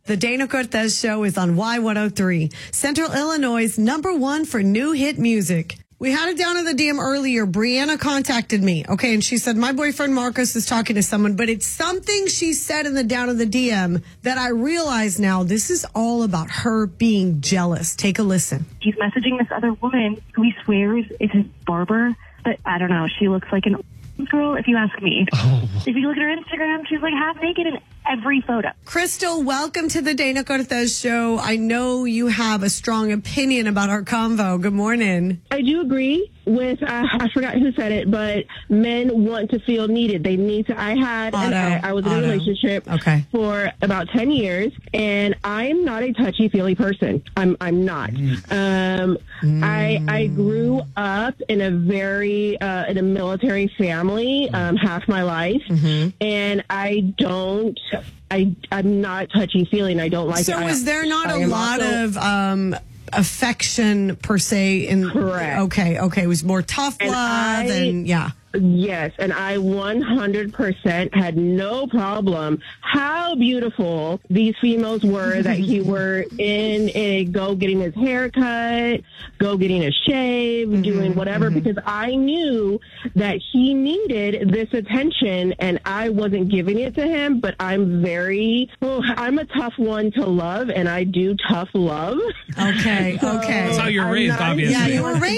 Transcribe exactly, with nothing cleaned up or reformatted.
The Dana Cortez Show is on Y one oh three, Central Illinois' number one for new hit music. We had it down in the D M earlier. Brianna contacted me, okay, and she said, my boyfriend Marcos is talking to someone, but it's something she said in the down in the D M that I realize now this is all about her being jealous. Take a listen. He's messaging this other woman who he swears is his barber, but I don't know. She looks like an girl, if you ask me. Oh. If you look at her Instagram, she's like half naked in every photo. Crystal, welcome to the Dana Cortez Show. I know you have a strong opinion about our convo. Good morning. I do agree with, uh, I forgot who said it, but men want to feel needed. They need to. I had, Auto, an, I, I was in auto. a relationship okay. for about ten years, and I'm not a touchy-feely person. I'm I'm not. Um, mm. I I grew up in a very, uh, in a military family um, half my life, mm-hmm. and I don't, I, I'm not touchy-feely, and I don't like so it. So is there not I, a I lot also, of... Um, affection per se in correct. Okay, okay. It was more tough and love I, and yeah. Yes, and I one hundred percent had no problem how beautiful these females were that he were in a go getting his hair cut, go getting a shave, mm-hmm, doing whatever, mm-hmm. because I knew that he needed this attention and I wasn't giving it to him, but I'm very, oh, I'm a tough one to love and I do tough love. Okay, so okay. That's how you're I'm raised, not, obviously. Yeah, you were raised